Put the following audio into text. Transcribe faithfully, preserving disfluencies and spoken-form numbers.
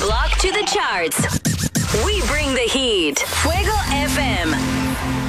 block to the charts. We bring the heat. Fuego F M.